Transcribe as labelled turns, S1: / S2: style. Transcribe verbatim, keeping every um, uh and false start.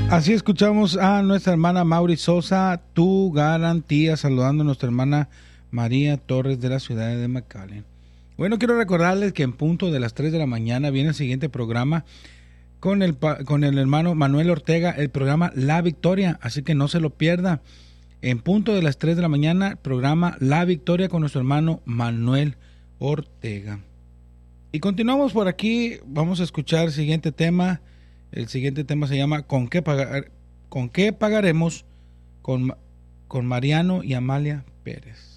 S1: Así escuchamos a nuestra hermana Mauri Sosa, Tu Garantía, saludando a nuestra hermana María Torres de la ciudad de McAllen. Bueno, quiero recordarles que en punto de las tres de la mañana viene el siguiente programa con el, con el hermano Manuel Ortega, el programa La Victoria, así que no se lo pierda. En punto de las tres de la mañana, programa La Victoria con nuestro hermano Manuel Ortega. Y continuamos por aquí, vamos a escuchar el siguiente tema. El siguiente tema se llama ¿Con qué, pagar, ¿con qué pagaremos? Con, con Mariano y Amalia Pérez.